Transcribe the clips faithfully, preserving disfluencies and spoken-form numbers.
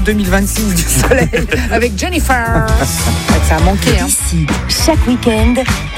deux mille vingt-six du soleil avec Jennifer. Ça a manqué, hein. Ici, chaque week-end,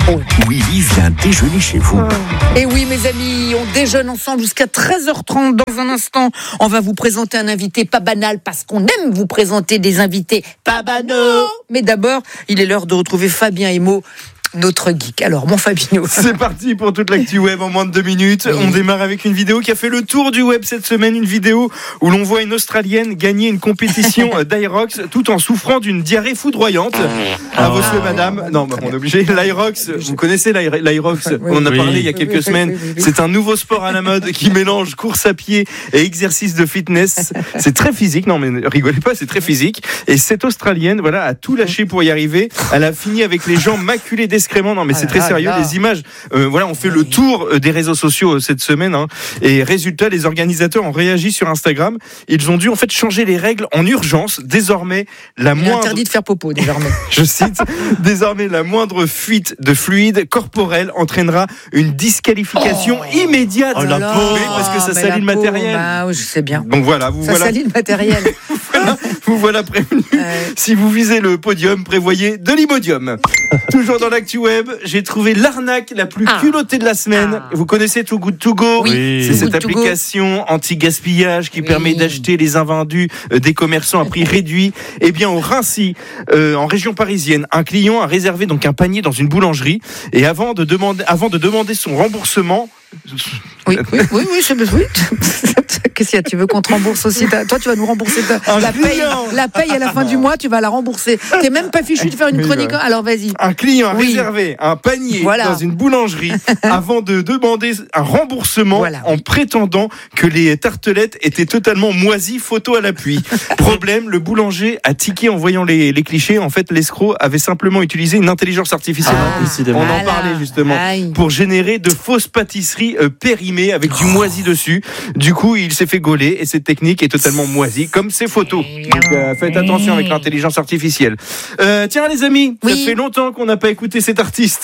Willy vient déjeuner chez vous. Et oui, mes amis, on déjeune ensemble jusqu'à treize heures trente. Dans un instant, on va vous présenter un invité pas banal parce qu'on aime vous présenter des invités pas banaux. Mais d'abord, il est l'heure de retrouver Fabien Emo, notre geek. Alors, mon Fabino. C'est parti pour toute l'actu web en moins de deux minutes. Oui. On démarre avec une vidéo qui a fait le tour du web cette semaine. Une vidéo où l'on voit une Australienne gagner une compétition d'Aerox tout en souffrant d'une diarrhée foudroyante. À vos souhaits, madame. Non, bah, on est obligé. L'Aerox, vous connaissez l'Aer- l'Aerox? On en a Oui. parlé il y a quelques Oui, oui, semaines. oui, oui, oui. C'est un nouveau sport à la mode qui mélange course à pied et exercice de fitness. C'est très physique. Non, mais rigolez pas, c'est très physique. Et cette Australienne, voilà, a tout lâché pour y arriver. Elle a fini avec les jambes maculées d'excréments. Non, mais c'est très Ah sérieux. là. Les images, euh, voilà, on fait le tour euh, des réseaux sociaux euh, cette semaine. Hein, et résultat, les organisateurs ont réagi sur Instagram. Ils ont dû en fait changer les règles en urgence. Désormais, la Il est moindre, interdit de faire popo, désormais. je cite, désormais la moindre fuite de fluide corporel entraînera une disqualification Oh. immédiate. Oh, la Oui, pauvre. parce que ça Mais salit le la pauvre, matériel. Bah, oui, je sais bien. Donc voilà, vous Ça voilà, salit le matériel. voilà, vous voilà prévenu. Ouais. Si vous visez le podium, prévoyez de l'Imodium. Toujours dans l'actu web, j'ai trouvé l'arnaque la plus Ah. culottée de la semaine. Ah. Vous connaissez Too Good To Go? Oui. C'est Too cette Good To Go. application anti-gaspillage qui Oui. permet d'acheter les invendus euh, des commerçants à prix réduit. Eh bien, au Rincy, euh, en région parisienne, un client a réservé donc un panier dans une boulangerie et avant de demander, avant de demander son remboursement, Oui, oui, oui, oui, je, oui. Qu'est-ce qu'il y a? Tu veux qu'on te rembourse aussi ta- Toi, tu vas nous rembourser ta- Un la paye, client. la paye à la fin du mois, tu vas la rembourser. T'es même pas fichu de faire une Mais chronique. ouais. Alors, vas-y. un client a Oui. réservé un panier Voilà. dans une boulangerie avant de demander un remboursement Voilà, en oui. prétendant que les tartelettes étaient totalement moisies, photo à l'appui. Problème, le boulanger a tiqué en voyant les, les clichés. En fait, l'escroc avait simplement utilisé une intelligence artificielle. Ah, décidément. On en Voilà. parlait justement. Aïe. Pour générer de fausses pâtisseries euh, périmées avec du moisi dessus. Du coup, il s'est fait gauler et cette technique est totalement moisie, comme ses photos. Donc, euh, faites attention avec l'intelligence artificielle. Euh, tiens, les amis, Oui. ça fait longtemps qu'on n'a pas écouté cet artiste.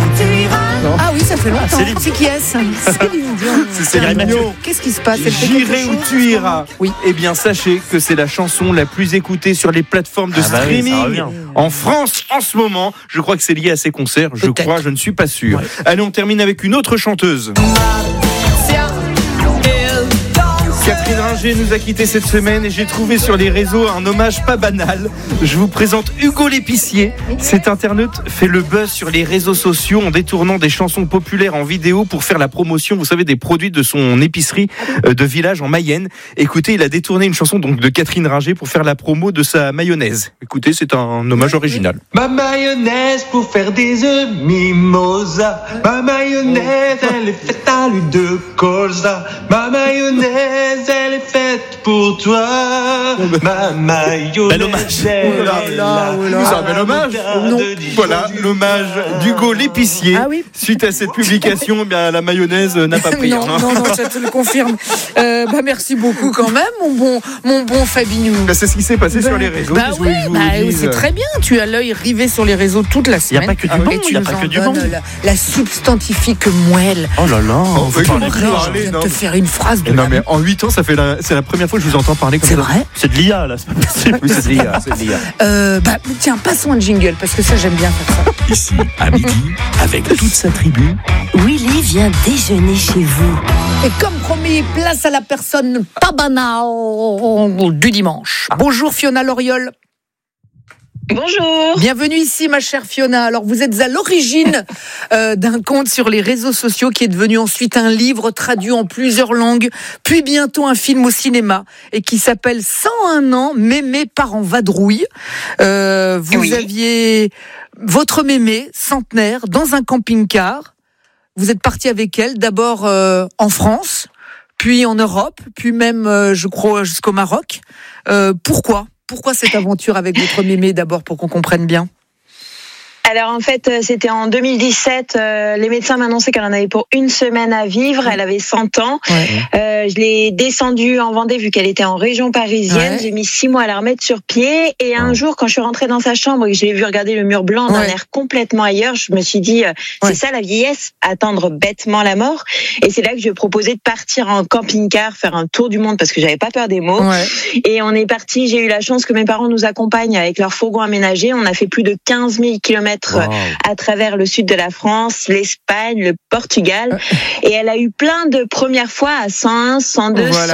Ah oui, ça fait longtemps. Céline. C'est qui est-ce Céline Dion. C'est Céline Mathieu. Dion. Qu'est-ce qui se passe? Elle fait quelque J'irai où chose tu iras. Oui. Eh bien, sachez que c'est la chanson la plus écoutée sur les plateformes de Ah bah oui, ça streaming revient. en France en ce moment. Je crois que c'est lié à ses concerts. Je Peut-être. crois, je ne suis pas sûr. Allez, on termine avec une autre chanteuse. Catherine Ringer nous a quittés cette semaine et j'ai trouvé sur les réseaux un hommage pas banal. Je vous présente Hugo l'épicier. Cet internaute fait le buzz sur les réseaux sociaux en détournant des chansons populaires en vidéo pour faire la promotion, vous savez, des produits de son épicerie euh, de village en Mayenne. Écoutez, il a détourné une chanson donc de Catherine Ringer pour faire la promo de sa mayonnaise. Écoutez, c'est un hommage original. Ma mayonnaise pour faire des œufs mimosa. Ma mayonnaise, elle est faite à l'huile de colza. Ma mayonnaise, elle est faite pour toi. Ma mayonnaise. Bel hommage. elle Oh là est là, là. oh là. C'est un bel hommage. Non. Voilà l'hommage d'Hugo l'épicier. Ah oui. Suite à cette publication, eh bien, la mayonnaise n'a pas pris. Non, hein. non, non, ça te le confirme. Euh, bah, merci beaucoup quand même, mon bon, mon bon Fabinou. Bah, c'est ce qui s'est passé sur les réseaux. Bah Qu'est-ce que oui, vous voulez que je vous bah, dise c'est très bien. Tu as l'œil rivé sur les réseaux toute la Il n'y a semaine. pas que du Ah bon, oui. Et il tu n'y a nous pas en que du bon. donnes la, la substantifique moelle. Oh là là. Oh, vous oui, parlez vous de parlez, quoi? parlez, Je viens de non. te faire une phrase de Non la- mais en huit ans, ça fait la, c'est la première fois que je vous entends parler comme C'est ça. vrai. C'est de l'I A là, c'est pas possible. Oui, c'est de l'I A, c'est de l'I A. euh, bah, Tiens, passons un jingle, parce que ça, j'aime bien faire ça. Ici, à midi, avec toute sa tribu, Willy vient déjeuner chez vous. Et comme promis, place à la personne pas banale du dimanche. Bonjour Fiona Loriol. Bonjour. Bienvenue ici, ma chère Fiona. Alors, vous êtes à l'origine euh, d'un compte sur les réseaux sociaux qui est devenu ensuite un livre traduit en plusieurs langues, puis bientôt un film au cinéma, et qui s'appelle cent un ans, mémé part en vadrouille. Euh, vous Oui. aviez votre mémé, centenaire, dans un camping-car. Vous êtes parti avec elle, d'abord euh, en France, puis en Europe, puis même, euh, je crois, jusqu'au Maroc. Euh, pourquoi Pourquoi cette aventure avec votre mémé, d'abord, pour qu'on comprenne bien? Alors en fait, c'était en deux mille dix-sept. Euh, les médecins m'annonçaient qu'elle en avait pour une semaine à vivre. Elle avait cent ans. Ouais. Euh, je l'ai descendue en Vendée vu qu'elle était en région parisienne. Ouais. J'ai mis six mois à la remettre sur pied. Et un jour, quand je suis rentrée dans sa chambre et que j'ai vu regarder le mur blanc d'un ouais. air complètement ailleurs, je me suis dit, euh, c'est ouais. ça la vieillesse, attendre bêtement la mort. Et c'est là que je lui ai proposé de partir en camping-car, faire un tour du monde parce que j'avais pas peur des mots. Ouais. Et on est parti. J'ai eu la chance que mes parents nous accompagnent avec leur fourgon aménagé. On a fait plus de quinze mille kilomètres Wow. à travers le sud de la France, l'Espagne, le Portugal. Et elle a eu plein de premières fois à cent un, cent deux, voilà.